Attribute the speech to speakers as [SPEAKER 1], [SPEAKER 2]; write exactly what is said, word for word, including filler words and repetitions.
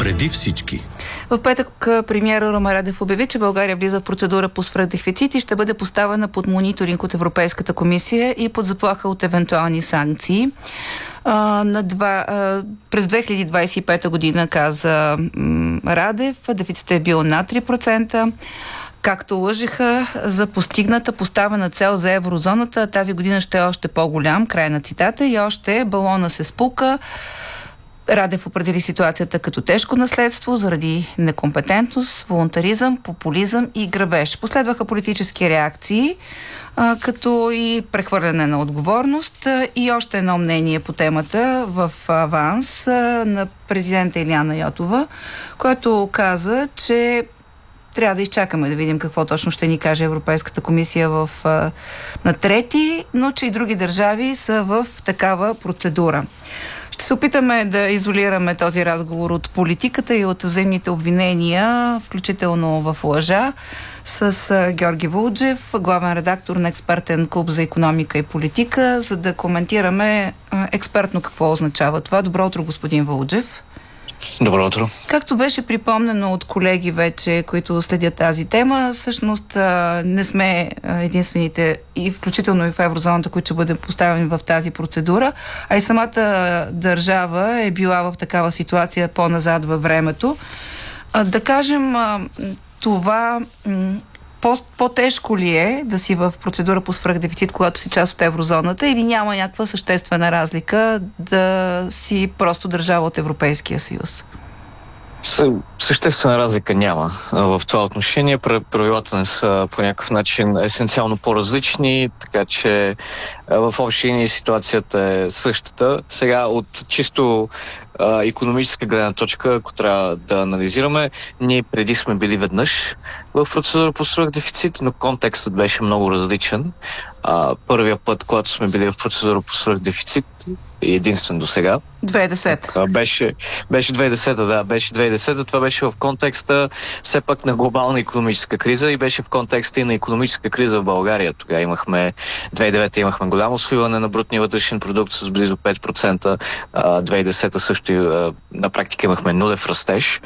[SPEAKER 1] Преди всички.
[SPEAKER 2] В петък премиерът Румен Радев обяви, че България влиза в процедура по свръхдефицит и ще бъде поставена под мониторинг от Европейската комисия и под заплаха от евентуални санкции. А, на два, а, през две хиляди двадесет и пета година, каза м, Радев, дефицитът е бил над три процента. Както лъжеха за постигната поставена цел за еврозоната, тази година ще е още по-голям, край на цитата, и още балона се спука. Радев определи ситуацията като тежко наследство заради некомпетентност, волунтаризъм, популизъм и грабеж. Последваха политически реакции, а, като и прехвърляне на отговорност, а, и още едно мнение по темата в аванс а, на президента Илияна Йотова, който каза, че трябва да изчакаме да видим какво точно ще ни каже Европейската комисия в, а, на трети, но че и други държави са в такава процедура. Ще се опитаме да изолираме този разговор от политиката и от взаимните обвинения, включително в лъжа, с а, Георги Вълджев, главен редактор на експертен клуб за икономика и политика, за да коментираме а, експертно какво означава това. Добро утро, господин Вълджев.
[SPEAKER 3] Добро утро.
[SPEAKER 2] Както беше припомнено от колеги вече, които следят тази тема, всъщност а, не сме а, единствените, и включително и в еврозоната, които ще бъдем поставени в тази процедура, а и самата държава е била в такава ситуация по-назад във времето. А, да кажем, а, това м- по-тежко ли е да си в процедура по свръхдефицит, когато си част от еврозоната, или няма някаква съществена разлика да си просто държава от Европейския съюз?
[SPEAKER 3] Съществена разлика няма в това отношение. Правилата не са по някакъв начин есенциално по-различни, така че в общи линии ситуацията е същата. Сега от чисто а, икономическа гледна точка, ако трябва да анализираме, ние преди сме били веднъж в процедура по свръхдефицит, но контекстът беше много различен. А, първия път, когато сме били в процедура по свръхдефицит, единствен до сега.
[SPEAKER 2] две хиляди и десета.
[SPEAKER 3] Беше, беше две хиляди и десета, да, беше две хиляди и десета. Това беше в контекста все пак на глобална икономическа криза и беше в контекста и на икономическа криза в България. Тогава имахме, две хиляди и девета имахме голямо свиване на брутния вътрешен продукт с близо пет процента. две хиляди и десета също на практика имахме нулев растеж.